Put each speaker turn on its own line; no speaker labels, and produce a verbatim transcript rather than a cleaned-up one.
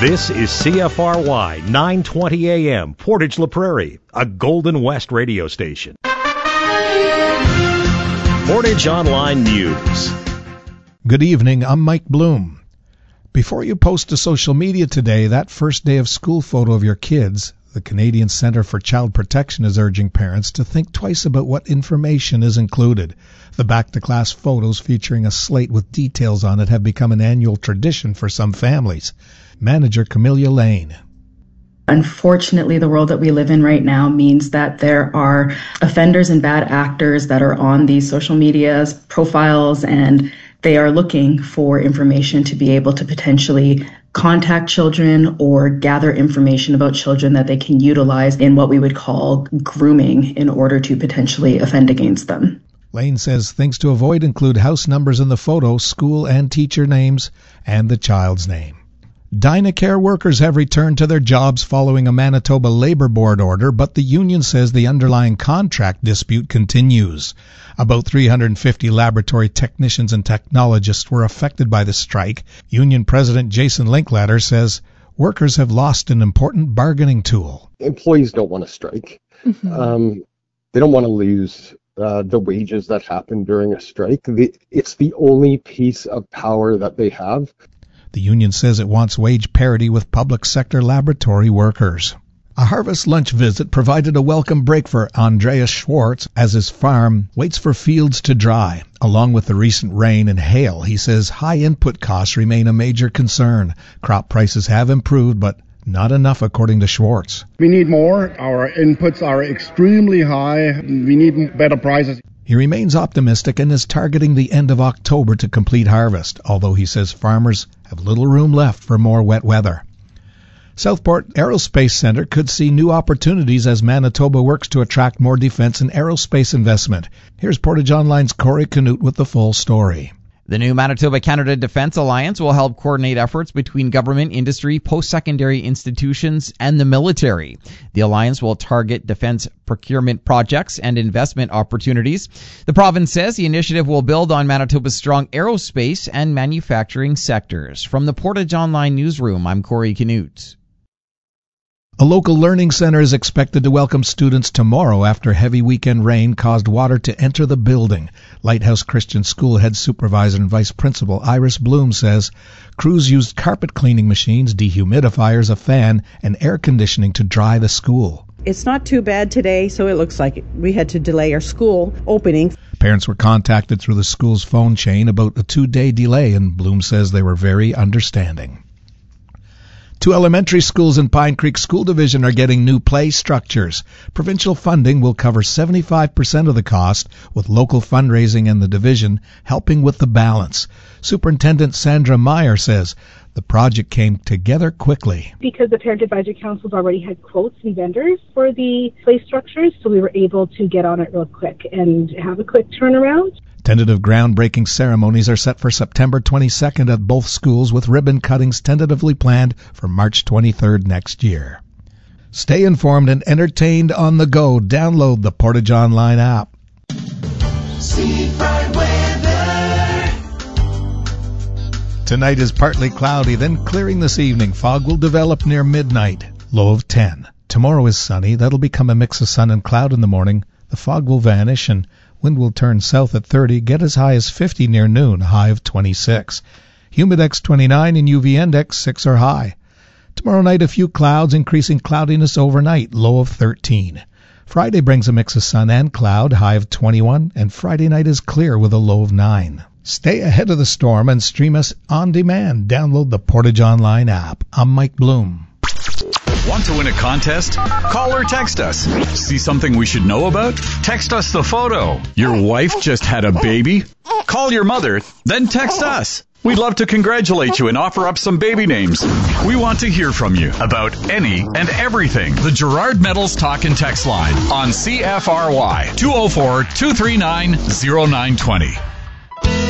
This is C F R Y nine twenty A M, Portage La Prairie, a Golden West radio station. Portage Online News.
Good evening, I'm Mike Bloom. Before you post to social media today that first day of school photo of your kids, the Canadian Centre for Child Protection is urging parents to think twice about what information is included. The back-to-class photos featuring a slate with details on it have become an annual tradition for some families. Manager Camelia Lane.
Unfortunately, the world that we live in right now means that there are offenders and bad actors that are on these social medias profiles, and they are looking for information to be able to potentially contact children or gather information about children that they can utilize in what we would call grooming in order to potentially offend against them.
Lane says things to avoid include house numbers in the photo, school and teacher names, and the child's name. Dynacare workers have returned to their jobs following a Manitoba Labour Board order, but the union says the underlying contract dispute continues. About three hundred fifty laboratory technicians and technologists were affected by the strike. Union President Jason Linklater says workers have lost an important bargaining tool.
Employees don't want to strike. Mm-hmm. Um, they don't want to lose uh, the wages that happen during a strike. The, it's the only piece of power that they have.
The union says it wants wage parity with public sector laboratory workers. A harvest lunch visit provided a welcome break for Andreas Schwartz as his farm waits for fields to dry. Along with the recent rain and hail, he says high input costs remain a major concern. Crop prices have improved, but not enough, according to Schwartz.
We need more. Our inputs are extremely high. We need better prices.
He remains optimistic and is targeting the end of October to complete harvest, although he says farmers have little room left for more wet weather. Southport Aerospace Centre could see new opportunities as Manitoba works to attract more defence and aerospace investment. Here's Portage Online's Corey Canute with the full story.
The new Manitoba-Canada Defence Alliance will help coordinate efforts between government, industry, post-secondary institutions, and the military. The alliance will target defence procurement projects and investment opportunities. The province says the initiative will build on Manitoba's strong aerospace and manufacturing sectors. From the Portage Online newsroom, I'm Corey Canute.
A local learning center is expected to welcome students tomorrow after heavy weekend rain caused water to enter the building. Lighthouse Christian School head supervisor and vice principal Iris Bloom says crews used carpet cleaning machines, dehumidifiers, a fan, and air conditioning to dry the school.
It's not too bad today, so it looks like we had to delay our school opening.
Parents were contacted through the school's phone chain about a two-day delay, and Bloom says they were very understanding. Two elementary schools in Pine Creek School Division are getting new play structures. Provincial funding will cover seventy-five percent of the cost, with local fundraising and the division helping with the balance. Superintendent Sandra Meyer says the project came together quickly.
Because the Parent Advisory Councils already had quotes and vendors for the play structures, so we were able to get on it real quick and have a quick turnaround.
Tentative groundbreaking ceremonies are set for September twenty-second at both schools, with ribbon cuttings tentatively planned for March twenty-third next year. Stay informed and entertained on the go. Download the Portage Online app.
Seafront weather.
Tonight is partly cloudy, then clearing this evening. Fog will develop near midnight. Low of ten. Tomorrow is sunny. That'll become a mix of sun and cloud in the morning. The fog will vanish and wind will turn south at thirty, get as high as fifty near noon, high of twenty-six. Humidex twenty-nine and U V index six are high. Tomorrow night a few clouds, increasing cloudiness overnight, low of thirteen. Friday brings a mix of sun and cloud, high of twenty-one, and Friday night is clear with a low of nine. Stay ahead of the storm and stream us on demand. Download the Portage Online app. I'm Mike Bloom.
Want to win a contest? Call or text us. See something we should know about? Text us the photo. Your wife just had a baby? Call your mother, then text us. We'd love to congratulate you and offer up some baby names. We want to hear from you about any and everything. The Gerard Metals Talk and Text line on C F R Y two oh four, two three nine, oh nine two oh.